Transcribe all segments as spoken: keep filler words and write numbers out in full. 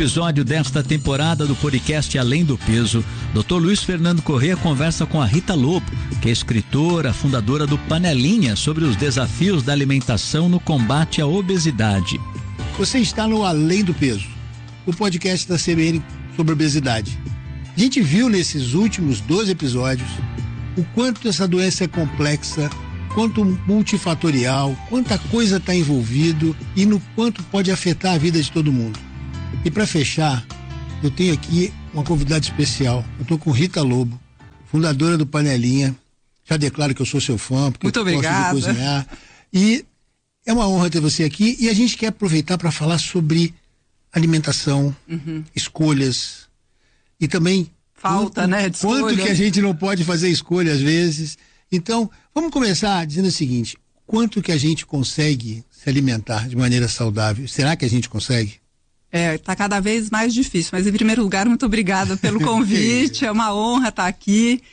episódio desta temporada do podcast Além do Peso, doutor Luiz Fernando Corrêa conversa com a Rita Lobo, que é escritora, fundadora do Panelinha, sobre os desafios da alimentação no combate à obesidade. Você está no Além do Peso, o podcast da C B N sobre obesidade. A gente viu nesses últimos doze episódios o quanto essa doença é complexa, quanto multifatorial, quanta coisa está envolvido e no quanto pode afetar a vida de todo mundo. E para fechar, eu tenho aqui uma convidada especial. Eu estou com Rita Lobo, fundadora do Panelinha. Já declaro que eu sou seu fã, porque Muito eu obrigada. gosto de cozinhar. E é uma honra ter você aqui e a gente quer aproveitar para falar sobre alimentação, uhum. escolhas e também falta, quanto, né, de quanto escolha. que a gente não pode fazer escolha às vezes. Então, vamos começar dizendo o seguinte: quanto que a gente consegue se alimentar de maneira saudável? Será que a gente consegue? É, tá cada vez mais difícil, mas em primeiro lugar, muito obrigada pelo convite, é uma honra estar aqui.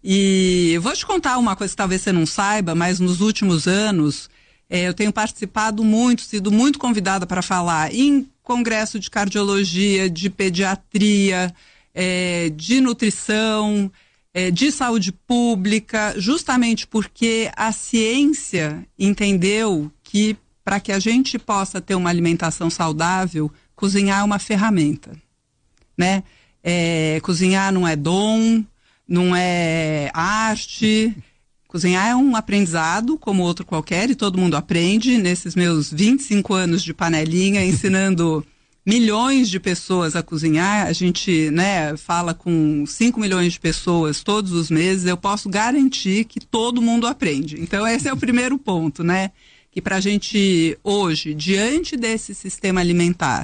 E eu vou te contar uma coisa que talvez você não saiba, mas nos últimos anos é, eu tenho participado muito, sido muito convidada para falar em congresso de cardiologia, de pediatria, é, de nutrição, É, de saúde pública, justamente porque a ciência entendeu que para que a gente possa ter uma alimentação saudável, cozinhar é uma ferramenta, né? É, cozinhar não é dom, não é arte, cozinhar é um aprendizado como outro qualquer e todo mundo aprende. Nesses meus vinte e cinco anos de Panelinha, ensinando milhões de pessoas a cozinhar, a gente, né, fala com cinco milhões de pessoas todos os meses, eu posso garantir que todo mundo aprende. Então esse é o primeiro ponto, né, que pra gente hoje, diante desse sistema alimentar,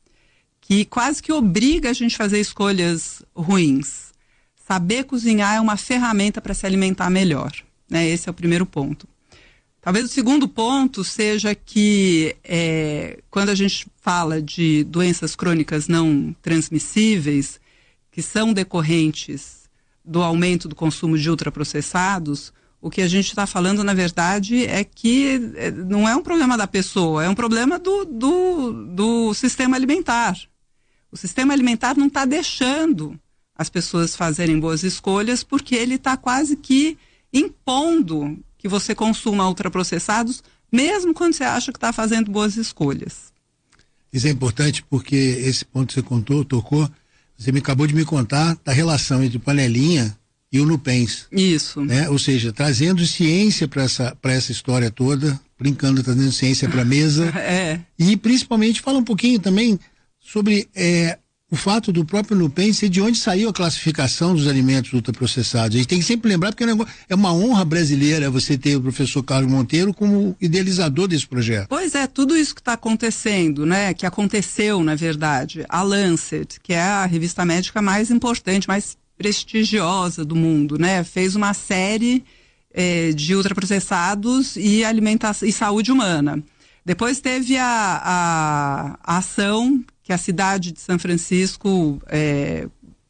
que quase que obriga a gente a fazer escolhas ruins, saber cozinhar é uma ferramenta para se alimentar melhor, né, esse é o primeiro ponto. Talvez o segundo ponto seja que é, quando a gente fala de doenças crônicas não transmissíveis, que são decorrentes do aumento do consumo de ultraprocessados, o que a gente está falando, na verdade, é que não é um problema da pessoa, é um problema do, do, do sistema alimentar. O sistema alimentar não está deixando as pessoas fazerem boas escolhas porque ele está quase que impondo que você consuma ultraprocessados, mesmo quando você acha que está fazendo boas escolhas. Isso é importante porque esse ponto que você contou, tocou, você me acabou de me contar da relação entre o Panelinha e o Nupens. Isso. Né? Ou seja, trazendo ciência para essa, para essa história toda, brincando, trazendo ciência para a mesa. É. E principalmente fala um pouquinho também sobre é, o fato do próprio Nupens ser de onde saiu a classificação dos alimentos ultraprocessados. A gente tem que sempre lembrar, porque é uma honra brasileira você ter o professor Carlos Monteiro como idealizador desse projeto. Pois é, tudo isso que está acontecendo, né, que aconteceu, na verdade, a Lancet, que é a revista médica mais importante, mais prestigiosa do mundo, né, fez uma série eh, de ultraprocessados e alimentação e saúde humana. Depois teve a, a, a ação que a cidade de São Francisco é,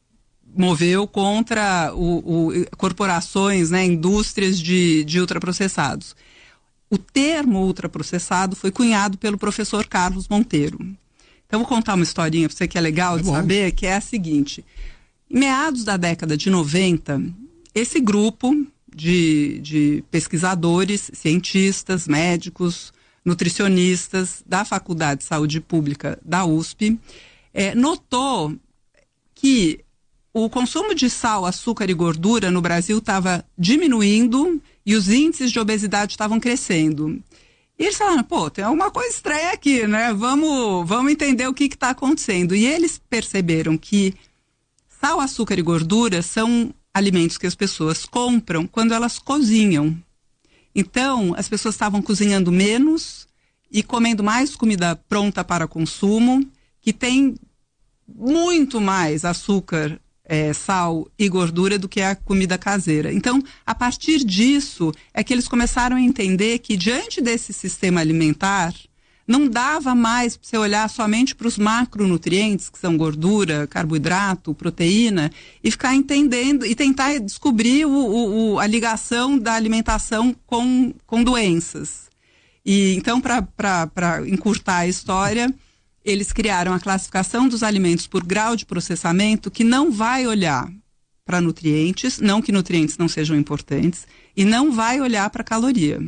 moveu contra o, o, corporações, né, indústrias de, de ultraprocessados. O termo ultraprocessado foi cunhado pelo professor Carlos Monteiro. Então, vou contar uma historinha para você que é legal de é saber, que é a seguinte. Em meados da década de noventa, esse grupo de, de pesquisadores, cientistas, médicos, nutricionistas da Faculdade de Saúde Pública da U S P, é, notou que o consumo de sal, açúcar e gordura no Brasil estava diminuindo e os índices de obesidade estavam crescendo. E eles falaram, pô, tem alguma coisa estranha aqui, né? Vamos, vamos entender o que está acontecendo. E eles perceberam que sal, açúcar e gordura são alimentos que as pessoas compram quando elas cozinham. Então, as pessoas estavam cozinhando menos e comendo mais comida pronta para consumo, que tem muito mais açúcar, é, sal e gordura do que a comida caseira. Então, a partir disso, é que eles começaram a entender que, diante desse sistema alimentar, não dava mais para você olhar somente para os macronutrientes, que são gordura, carboidrato, proteína, e ficar entendendo e tentar descobrir o, o, a ligação da alimentação com, com doenças. E então, para encurtar a história, eles criaram a classificação dos alimentos por grau de processamento, que não vai olhar para nutrientes, não que nutrientes não sejam importantes, e não vai olhar para caloria.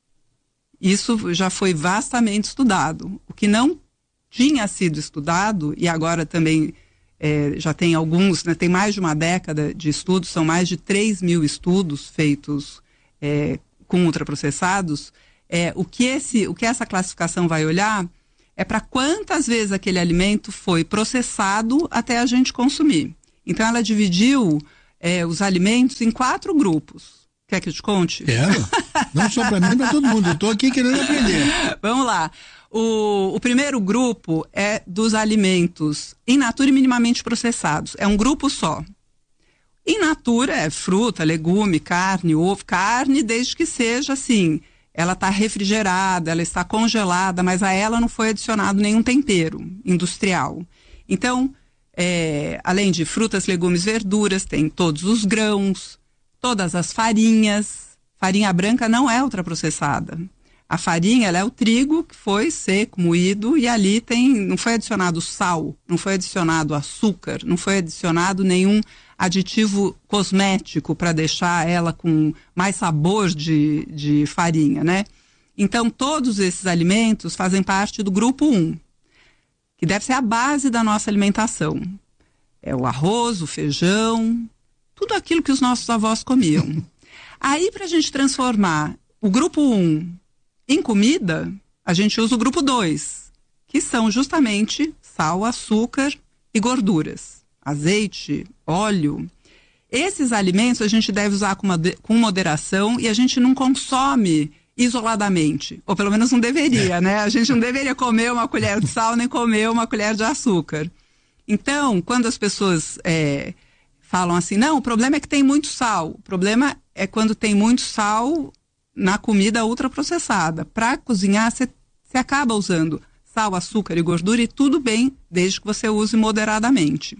Isso já foi vastamente estudado. O que não tinha sido estudado, e agora também é, já tem alguns, né, tem mais de uma década de estudos, são mais de três mil estudos feitos é, com ultraprocessados, é, o, que esse, o que essa classificação vai olhar é para quantas vezes aquele alimento foi processado até a gente consumir. Então ela dividiu é, os alimentos em quatro grupos. Quer que eu te conte? Quero. Não só para mim, para todo mundo. Eu estou aqui querendo aprender. Vamos lá. O, o primeiro grupo é dos alimentos in natura e minimamente processados. É um grupo só. In natura é fruta, legume, carne, ovo. Carne, desde que seja assim, ela está refrigerada, ela está congelada, mas a ela não foi adicionado nenhum tempero industrial. Então, é, além de frutas, legumes, verduras, tem todos os grãos, todas as farinhas. Farinha branca não é ultraprocessada. A farinha, ela é o trigo que foi seco, moído, e ali tem, não foi adicionado sal, não foi adicionado açúcar, não foi adicionado nenhum aditivo cosmético para deixar ela com mais sabor de, de farinha, né? Então, todos esses alimentos fazem parte do grupo um, que deve ser a base da nossa alimentação. É o arroz, o feijão, tudo aquilo que os nossos avós comiam. Aí, para a gente transformar o grupo um em comida, a gente usa o grupo dois, que são justamente sal, açúcar e gorduras. Azeite, óleo. Esses alimentos a gente deve usar com, uma, com moderação e a gente não consome isoladamente. Ou pelo menos não deveria, né? A gente não deveria comer uma colher de sal nem comer uma colher de açúcar. Então, quando as pessoas é, falam assim, não, o problema é que tem muito sal. O problema é quando tem muito sal na comida ultraprocessada. Para cozinhar, você acaba usando sal, açúcar e gordura e tudo bem, desde que você use moderadamente.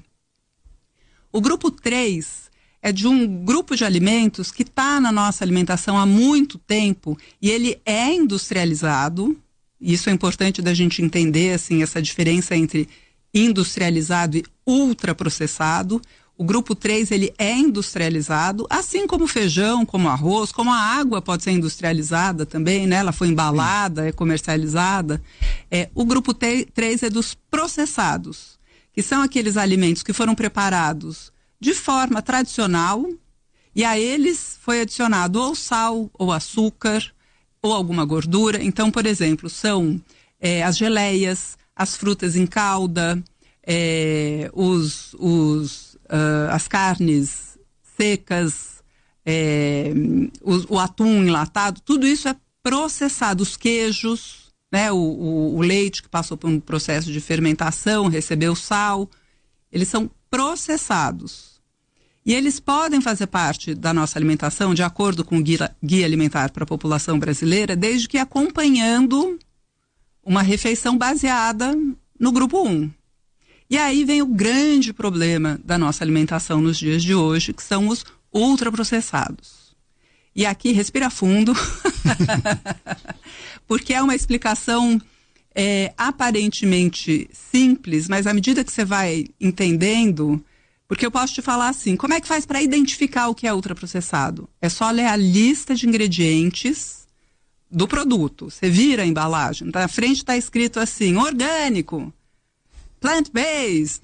O grupo três é de um grupo de alimentos que está na nossa alimentação há muito tempo e ele é industrializado. Isso é importante da gente entender, assim, essa diferença entre industrializado e ultraprocessado. O grupo três, ele é industrializado, assim como o feijão, como o arroz, como a água pode ser industrializada também, né? Ela foi embalada, Sim. é comercializada. É, o grupo três é dos processados, que são aqueles alimentos que foram preparados de forma tradicional e a eles foi adicionado ou sal, ou açúcar, ou alguma gordura. Então, por exemplo, são é, as geleias, as frutas em calda, é, os... os Uh, as carnes secas, é, o, o atum enlatado, tudo isso é processado. Os queijos, né, o, o, o leite que passou por um processo de fermentação, recebeu sal, eles são processados. E eles podem fazer parte da nossa alimentação, de acordo com o Guia, Guia Alimentar para a População Brasileira, desde que acompanhando uma refeição baseada no grupo um. E aí vem o grande problema da nossa alimentação nos dias de hoje, que são os ultraprocessados. E aqui, respira fundo, porque é uma explicação é, aparentemente simples, mas à medida que você vai entendendo, porque eu posso te falar assim, como é que faz para identificar o que é ultraprocessado? É só ler a lista de ingredientes do produto. Você vira a embalagem, na frente está escrito assim, orgânico, plant-based,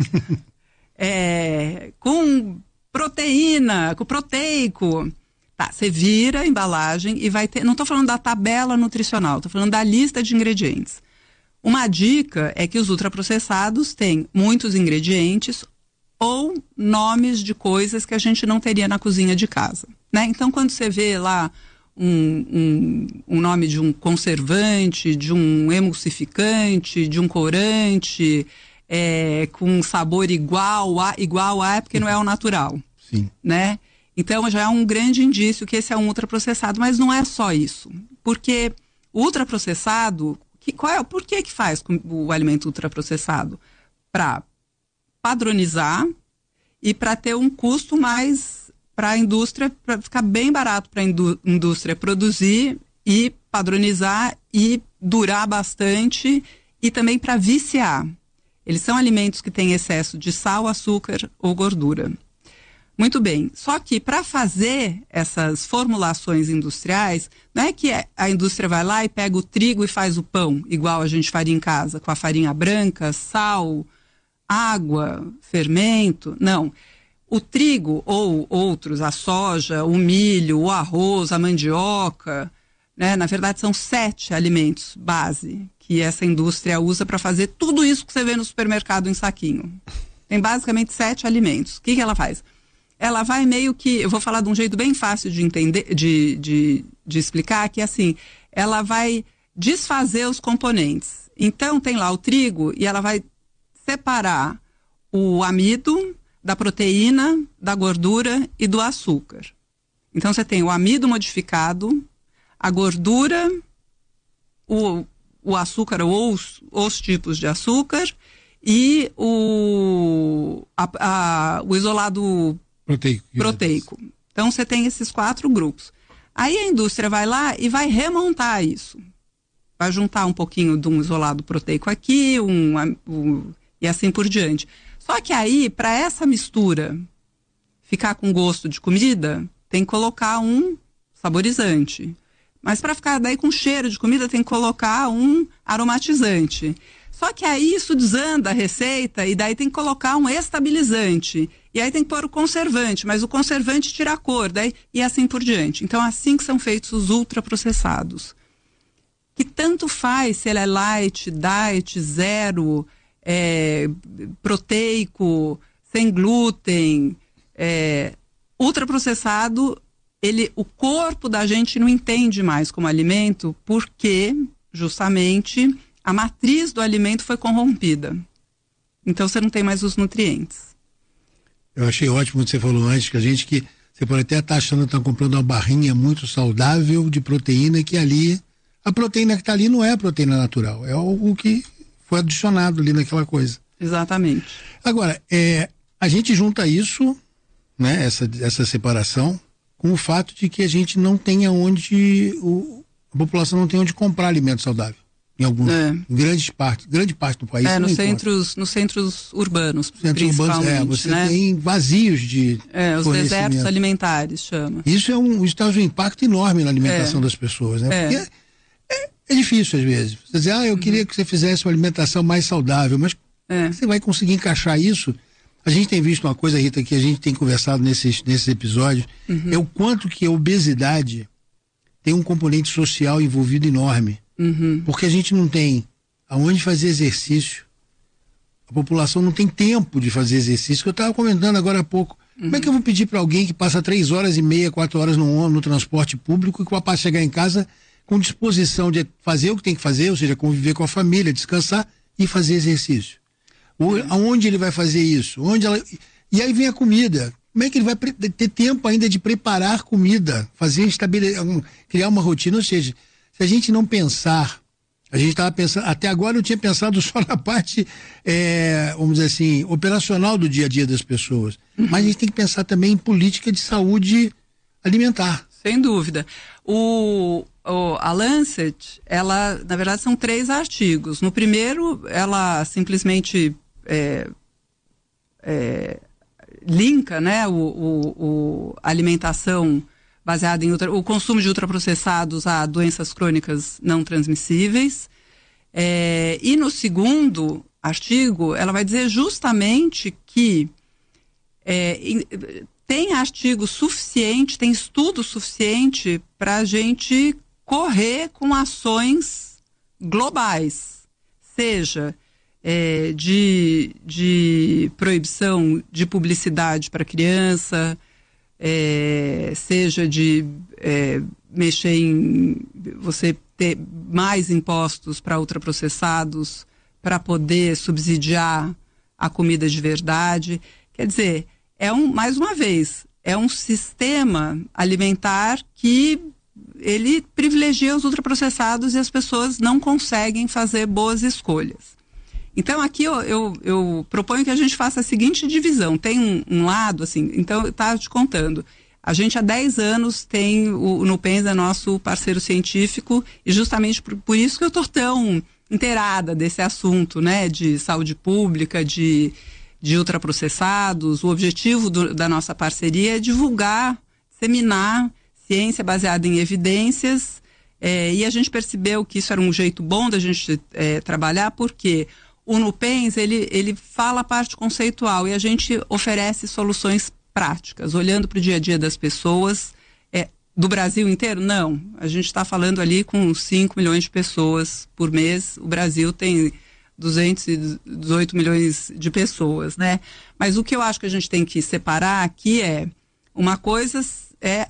é, com proteína, com proteico. Tá, você vira a embalagem e vai ter... Não estou falando da tabela nutricional, estou falando da lista de ingredientes. Uma dica é que os ultraprocessados têm muitos ingredientes ou nomes de coisas que a gente não teria na cozinha de casa, né? Então, quando você vê lá um, um, um nome de um conservante, de um emulsificante, de um corante... É, com sabor igual a, igual a, é porque não é o natural. Sim. Né? Então já é um grande indício que esse é um ultraprocessado, mas não é só isso. Porque o ultraprocessado, que, qual é, por que que faz com o alimento ultraprocessado? Para padronizar e para ter um custo mais para a indústria, para ficar bem barato para a indú- indústria produzir e padronizar e durar bastante, e também para viciar. Eles são alimentos que têm excesso de sal, açúcar ou gordura. Muito bem, só que para fazer essas formulações industriais, não é que a indústria vai lá e pega o trigo e faz o pão, igual a gente faria em casa, com a farinha branca, sal, água, fermento. Não. O trigo ou outros, a soja, o milho, o arroz, a mandioca, né? Na verdade são sete alimentos base que essa indústria usa para fazer tudo isso que você vê no supermercado em saquinho. Tem basicamente sete alimentos. O que, que ela faz? Ela vai meio que, eu vou falar de um jeito bem fácil de entender, de, de, de explicar, que assim, ela vai desfazer os componentes. Então tem lá o trigo e ela vai separar o amido da proteína, da gordura e do açúcar. Então você tem o amido modificado, a gordura, o, o açúcar ou os, os tipos de açúcar e o, a, a, o isolado proteico. proteico. Então você tem esses quatro grupos. Aí a indústria vai lá e vai remontar isso. Vai juntar um pouquinho de um isolado proteico aqui, um, um, e assim por diante. Só que aí, para essa mistura ficar com gosto de comida, tem que colocar um saborizante. Mas para ficar daí com cheiro de comida, tem que colocar um aromatizante. Só que aí isso desanda a receita e daí tem que colocar um estabilizante. E aí tem que pôr o conservante, mas o conservante tira a cor, daí, e assim por diante. Então, assim que são feitos os ultraprocessados. Que tanto faz se ele é light, diet, zero, é, proteico, sem glúten, é, ultraprocessado, ele, o corpo da gente não entende mais como alimento porque, justamente, a matriz do alimento foi corrompida. Então, você não tem mais os nutrientes. Eu achei ótimo o que você falou antes, que a gente que, você pode até estar achando que está comprando uma barrinha muito saudável de proteína, que ali, a proteína que está ali não é a proteína natural, é algo que foi adicionado ali naquela coisa. Exatamente. Agora, é, a gente junta isso, né, essa, essa separação, com o fato de que a gente não tem onde, o, a população não tem onde comprar alimento saudável. Em alguns, é. em grandes partes, grande parte do país. É, nos centros, nos centros urbanos, centros principalmente. Urbanos, é, você né? tem vazios de é, os desertos alimentares, chama. Isso é um, isso traz um impacto enorme na alimentação é. das pessoas, né? É. Porque é, é difícil às vezes. Você diz, ah, eu queria uhum. que você fizesse uma alimentação mais saudável, mas é. você vai conseguir encaixar isso? A gente tem visto uma coisa, Rita, que a gente tem conversado nesses, nesses episódios, uhum. é o quanto que a obesidade tem um componente social envolvido enorme. Uhum. Porque a gente não tem aonde fazer exercício, a população não tem tempo de fazer exercício, que eu estava comentando agora há pouco. Uhum. Como é que eu vou pedir para alguém que passa três horas e meia, quatro horas no, no transporte público, e que vai chegar em casa com disposição de fazer o que tem que fazer, ou seja, conviver com a família, descansar e fazer exercício? Ou, uhum. Aonde ele vai fazer isso? Onde ela... E aí vem a comida. Como é que ele vai pre- ter tempo ainda de preparar comida, fazer estabelecer, criar uma rotina? Ou seja, se a gente não pensar, a gente estava pensando, até agora eu tinha pensado só na parte, é, vamos dizer assim, operacional do dia a dia das pessoas. Uhum. Mas a gente tem que pensar também em política de saúde alimentar. Sem dúvida. O, o, a Lancet, ela, na verdade, são três artigos. No primeiro, ela simplesmente é, é, linka, né, o, o, o alimentação baseada em ultra, o consumo de ultraprocessados a doenças crônicas não transmissíveis. É, e no segundo artigo, ela vai dizer justamente que é, em, tem artigo suficiente, tem estudo suficiente para a gente correr com ações globais, seja é, de, de proibição de publicidade para criança, É, seja de é, mexer em você ter mais impostos para ultraprocessados para poder subsidiar a comida de verdade. Quer dizer, é um, mais uma vez, é um sistema alimentar que ele privilegia os ultraprocessados e as pessoas não conseguem fazer boas escolhas. Então, aqui eu, eu, eu proponho que a gente faça a seguinte divisão. Tem um, um lado, assim, então eu estava te contando. A gente há dez anos tem o, o Nupensa, nosso parceiro científico, e justamente por, por isso que eu estou tão inteirada desse assunto, né, de saúde pública, de, de ultraprocessados. O objetivo do, da nossa parceria é divulgar, disseminar ciência baseada em evidências, é, e a gente percebeu que isso era um jeito bom da gente é, trabalhar, porque o Nupens, ele, ele fala a parte conceitual e a gente oferece soluções práticas, olhando para o dia a dia das pessoas. É, do Brasil inteiro? Não. A gente está falando ali com cinco milhões de pessoas por mês. O Brasil tem duzentos e dezoito milhões de pessoas, né? Mas o que eu acho que a gente tem que separar aqui é, uma coisa é